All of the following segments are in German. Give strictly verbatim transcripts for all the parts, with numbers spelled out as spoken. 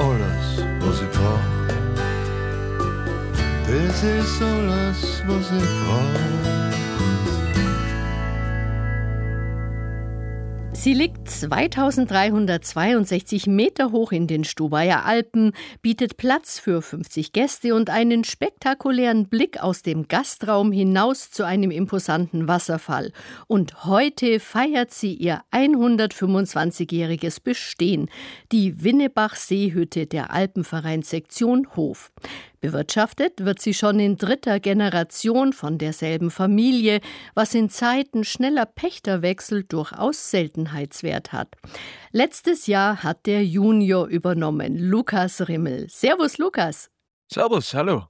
alles, was ich brauch. Das ist alles, was ich brauch. Sie liegt zweitausenddreihundertzweiundsechzig Meter hoch in den Stubaier Alpen, bietet Platz für fünfzig Gäste und einen spektakulären Blick aus dem Gastraum hinaus zu einem imposanten Wasserfall. Und heute feiert sie ihr hundertfünfundzwanzigjähriges Bestehen, die Winnebach-Seehütte der Alpenvereinssektion Hof. Bewirtschaftet wird sie schon in dritter Generation von derselben Familie, was in Zeiten schneller Pächterwechsel durchaus Seltenheitswert hat. Letztes Jahr hat der Junior übernommen, Lukas Rimmel. Servus, Lukas. Servus, hallo.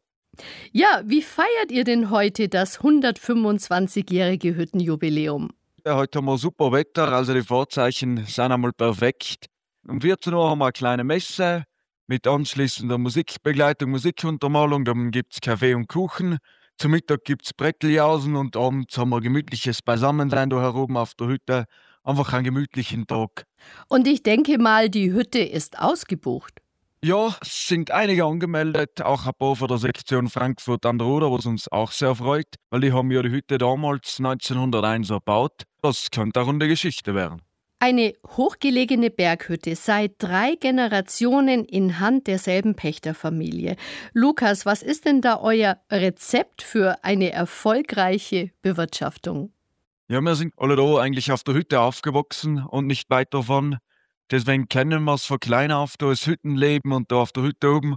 Ja, wie feiert ihr denn heute das hundertfünfundzwanzigjährige Hüttenjubiläum? Ja, heute haben wir super Wetter, also die Vorzeichen sind einmal perfekt. Um vierzehn Uhr haben wir eine kleine Messe mit anschließender Musikbegleitung, Musikuntermalung. Dann gibt es Kaffee und Kuchen. Zum Mittag gibt es Bretteljausen und abends haben wir gemütliches Beisammensein da heroben auf der Hütte. Einfach einen gemütlichen Tag. Und ich denke mal, die Hütte ist ausgebucht. Ja, es sind einige angemeldet, auch ein paar von der Sektion Frankfurt an der Oder, was uns auch sehr freut, weil die haben ja die Hütte damals neunzehnhunderteins erbaut. Das könnte eine runde Geschichte werden. Eine hochgelegene Berghütte seit drei Generationen in Hand derselben Pächterfamilie. Lukas, was ist denn da euer Rezept für eine erfolgreiche Bewirtschaftung? Ja, wir sind alle da eigentlich auf der Hütte aufgewachsen und nicht weit davon. Deswegen kennen wir es von klein auf, da das Hüttenleben und da auf der Hütte oben.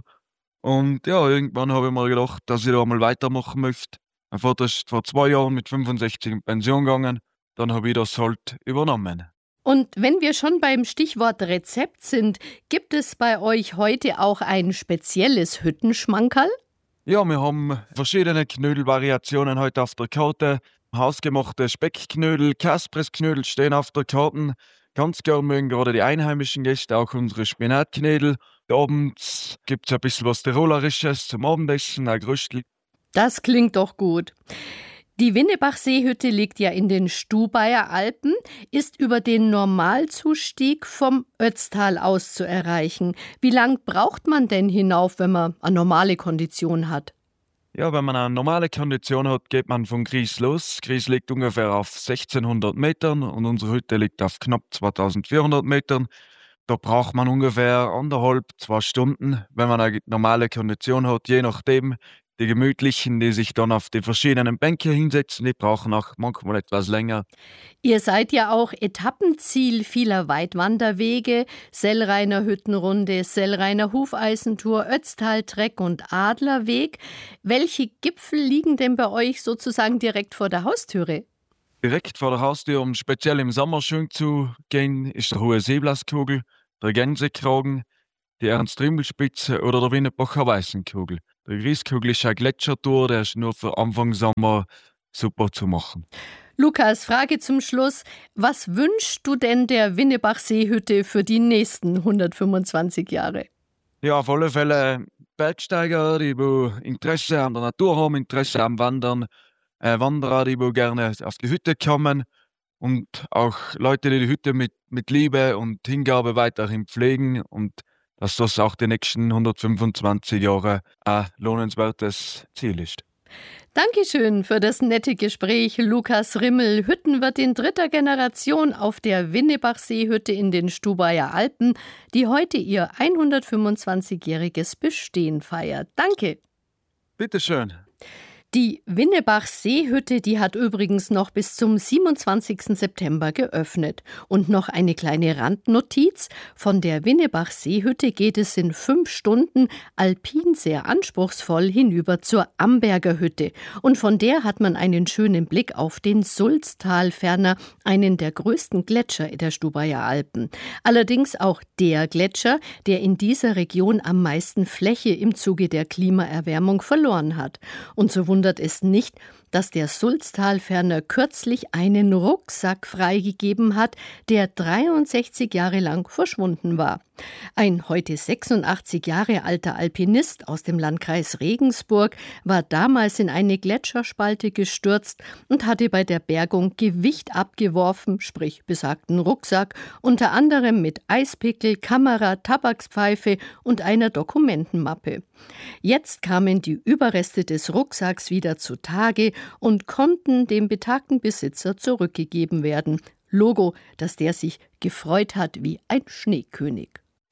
Und ja, irgendwann habe ich mir gedacht, dass ich da mal weitermachen möchte. Mein Vater ist vor zwei Jahren mit fünfundsechzig in Pension gegangen. Dann habe ich das halt übernommen. Und wenn wir schon beim Stichwort Rezept sind, gibt es bei euch heute auch ein spezielles Hüttenschmankerl? Ja, wir haben verschiedene Knödelvariationen heute auf der Karte. Hausgemachte Speckknödel, Kaspressknödel stehen auf der Karte. Ganz gern mögen gerade die einheimischen Gäste auch unsere Spinatknödel. Abends gibt es ein bisschen was Tirolerisches zum Abendessen, ein Grüstl. Das klingt doch gut. Die Winnebach-Seehütte liegt ja in den Stubaier Alpen, ist über den Normalzustieg vom Ötztal aus zu erreichen. Wie lang braucht man denn hinauf, wenn man eine normale Kondition hat? Ja, wenn man eine normale Kondition hat, geht man von Gries los. Gries liegt ungefähr auf sechzehnhundert Metern und unsere Hütte liegt auf knapp zweitausendvierhundert Metern. Da braucht man ungefähr anderthalb, zwei Stunden, wenn man eine normale Kondition hat, je nachdem. Die Gemütlichen, die sich dann auf die verschiedenen Bänke hinsetzen, die brauchen auch manchmal etwas länger. Ihr seid ja auch Etappenziel vieler Weitwanderwege, Sellreiner Hüttenrunde, Sellreiner Hufeisentour, Ötztal-Treck und Adlerweg. Welche Gipfel liegen denn bei euch sozusagen direkt vor der Haustüre? Direkt vor der Haustür, um speziell im Sommer schön zu gehen, ist der Hohe Seeblaskogel, der Gänsekragen, die Ernst-Rimmel-Spitze oder der Winnebacher Weißenkogel. Der Grieskogel ist eine Gletschertour, der ist nur für Anfang Sommer super zu machen. Lukas, Frage zum Schluss. Was wünschst du denn der Winnebach-Seehütte für die nächsten hundertfünfundzwanzig Jahre? Ja, auf alle Fälle Bergsteiger, die wo Interesse an der Natur haben, Interesse am Wandern, äh, Wanderer, die wo gerne auf die Hütte kommen und auch Leute, die die Hütte mit, mit Liebe und Hingabe weiterhin pflegen und dass das auch die nächsten hundertfünfundzwanzig Jahre ein lohnenswertes Ziel ist. Dankeschön für das nette Gespräch, Lukas Rimmel, Hüttenwirt in dritter Generation auf der Winnebach-Seehütte in den Stubaier Alpen, die heute ihr hundertfünfundzwanzigjähriges Bestehen feiert. Danke. Bitteschön. Die Winnebach-Seehütte, die hat übrigens noch bis zum siebenundzwanzigsten September geöffnet. Und noch eine kleine Randnotiz. Von der Winnebach-Seehütte geht es in fünf Stunden alpin sehr anspruchsvoll hinüber zur Amberger Hütte. Und von der hat man einen schönen Blick auf den Sulztal, ferner einen der größten Gletscher der Stubaier Alpen. Allerdings auch der Gletscher, der in dieser Region am meisten Fläche im Zuge der Klimaerwärmung verloren hat. Und so wundert es nicht, dass der Sulztal ferner kürzlich einen Rucksack freigegeben hat, der dreiundsechzig Jahre lang verschwunden war. Ein heute sechsundachtzig Jahre alter Alpinist aus dem Landkreis Regensburg war damals in eine Gletscherspalte gestürzt und hatte bei der Bergung Gewicht abgeworfen, sprich besagten Rucksack, unter anderem mit Eispickel, Kamera, Tabakspfeife und einer Dokumentenmappe. Jetzt kamen die Überreste des Rucksacks wieder zutage und konnten dem betagten Besitzer zurückgegeben werden. Logo, dass der sich gefreut hat wie ein Schneekönig.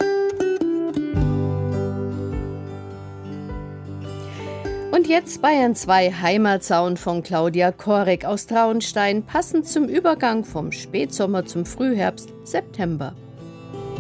Und jetzt Bayern zwei Heimatsound von Claudia Korek aus Traunstein, passend zum Übergang vom Spätsommer zum Frühherbst, September.